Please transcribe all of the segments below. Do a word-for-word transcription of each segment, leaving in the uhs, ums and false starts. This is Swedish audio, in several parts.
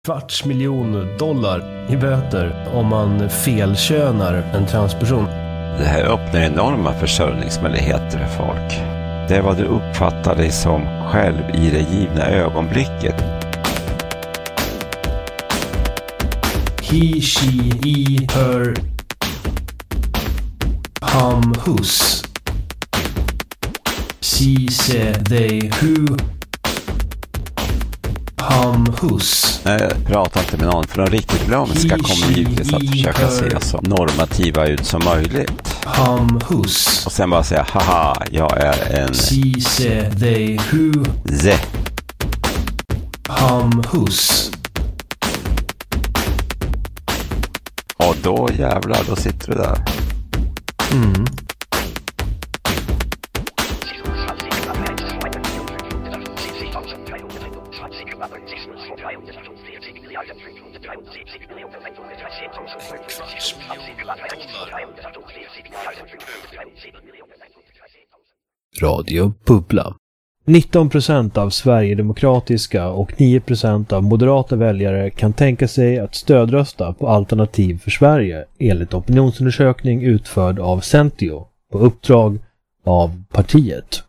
kvarts miljon dollar i böter om man felkönar en transperson. Det här öppnar enorma försörjningsmöjligheter för folk. Det är vad du uppfattar dig som själv i det givna ögonblicket. He, she, he, her, hum, hus. She, se, they, who, hum, hus. Nej, jag pratar inte med någon, för de riktigt glömska kommer givetvis att försöka se så normativa ut som möjligt. Hum, hus. Och sen bara säga, haha, jag är en... She, se, they, who, ze. hum, hus. Och då jävlar, då sitter du där. Mm. Radio Bubbla. nitton procent av Sverigedemokratiska och nio procent av moderata väljare kan tänka sig att stödrösta på Alternativ för Sverige enligt opinionsundersökning utförd av Centio på uppdrag av partiet.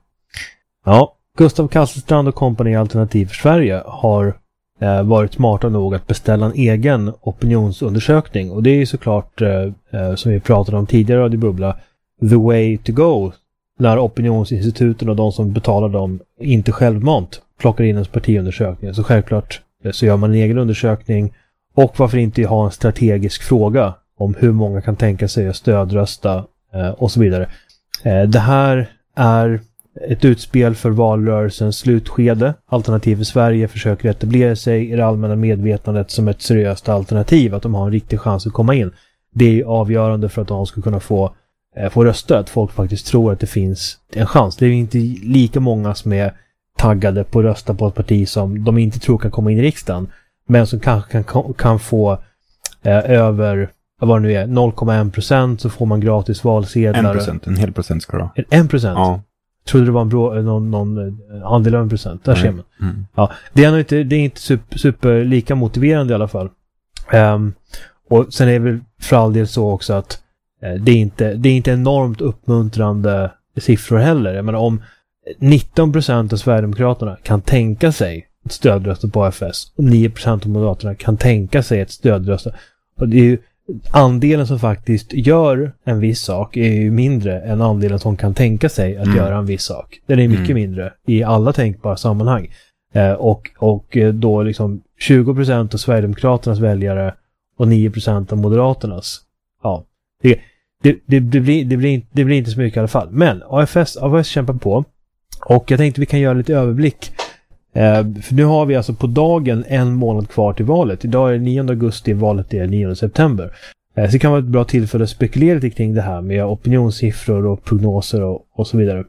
Ja, Gustav Kasselstrand och kompani Alternativ för Sverige har eh, varit smarta nog att beställa en egen opinionsundersökning, och det är ju såklart eh, som vi pratade om tidigare i Radio Bubbla, the way to go. När opinionsinstituten och de som betalar dem inte självmant plockar in en partiundersökning. Så självklart så gör man en egen undersökning. Och varför inte ha en strategisk fråga om hur många kan tänka sig att stödrösta eh, och så vidare. Eh, det här är ett utspel för valrörelsens slutskede. Alternativ för Sverige försöker etablera sig i det allmänna medvetandet som ett seriöst alternativ. Att de har en riktig chans att komma in. Det är avgörande för att de ska kunna få få rösta, att folk faktiskt tror att det finns en chans. Det är inte lika många som är taggade på att rösta på ett parti som de inte tror kan komma in i riksdagen, men som kanske kan, kan få eh, över, vad det nu är, noll komma en procent, så får man gratis valsedlar. en procent, en hel procent ska det vara. En procent? Ja. Trodde det var en bra, någon, någon andel av en procent. Där Nej. ser man. Mm. Ja, det är inte, det är inte super, super lika motiverande i alla fall. Um, och sen är det väl för all del så också att Det är, inte, det är inte enormt uppmuntrande siffror heller. Jag menar, om nitton procent av Sverigedemokraterna kan tänka sig ett stödrösta på A F S och nio procent av Moderaterna kan tänka sig ett stödrösta. Och det är ju, andelen som faktiskt gör en viss sak är ju mindre än andelen som kan tänka sig att mm. göra en viss sak. Den är mycket mm. mindre i alla tänkbara sammanhang. Eh, och, och då liksom tjugo procent av Sverigedemokraternas väljare och nio procent av Moderaternas. Ja, det Det, det, det, blir, det, blir, det blir inte så mycket i alla fall. Men A F S, A F S kämpar på. Och jag tänkte vi kan göra lite överblick. Eh, för nu har vi alltså på dagen en månad kvar till valet. Idag är det nionde augusti, valet är nionde september. Eh, så det kan vara ett bra tillfälle att spekulera lite kring det här med opinionssiffror och prognoser och, och så vidare.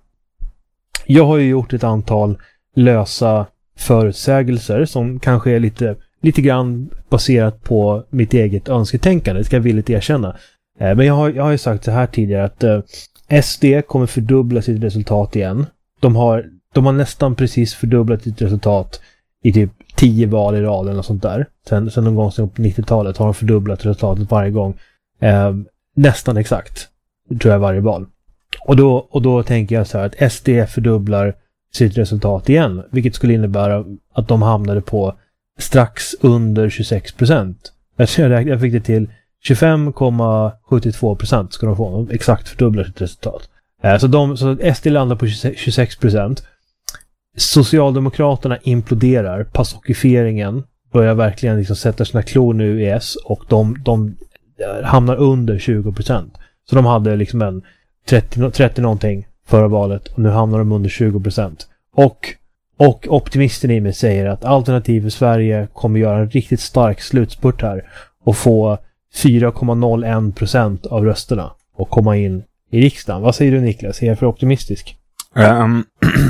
Jag har ju gjort ett antal lösa förutsägelser som kanske är lite, lite grann baserat på mitt eget önsketänkande. Det ska jag villigt erkänna. Men jag har, jag har ju sagt så här tidigare att eh, S D kommer fördubbla sitt resultat igen. De har, de har nästan precis fördubblat sitt resultat i typ tio val i rad eller något sånt där. Sen, sen någon gång sen på nittiotalet har de fördubblat resultatet varje gång. Eh, nästan exakt, tror jag, varje val. Och då, och då tänker jag så här att S D fördubblar sitt resultat igen. Vilket skulle innebära att de hamnade på strax under tjugosex procent. Jag, jag fick det till tjugofem komma sjuttiotvå procent ska de få. De exakt fördubblar sitt resultat. Så, de, så S D landar på tjugosex procent. Socialdemokraterna imploderar. Passokifieringen börjar verkligen liksom sätta sina klor nu i S. Och de, de hamnar under tjugo procent. Så de hade liksom en trettio, trettio någonting förra valet. Och nu hamnar de under tjugo procent. Och, och optimisten i mig säger att Alternativ för Sverige kommer göra en riktigt stark slutspurt här. Och få fyra komma noll en procent av rösterna och komma in i riksdagen. Vad säger du, Niklas? Är jag för optimistisk? Um,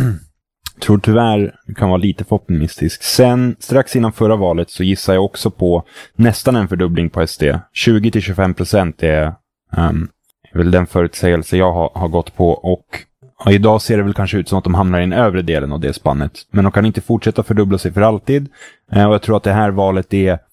tror tyvärr du kan vara lite för optimistisk. Sen strax innan förra valet så gissar jag också på nästan en fördubbling på S D. tjugo till tjugofem procent är, um, är väl den förutsägelse jag har, har gått på. Och Ja, idag ser det väl kanske ut som att de hamnar i den övre delen av det spannet. Men de kan inte fortsätta fördubbla sig för alltid. Eh, och jag tror att det här valet är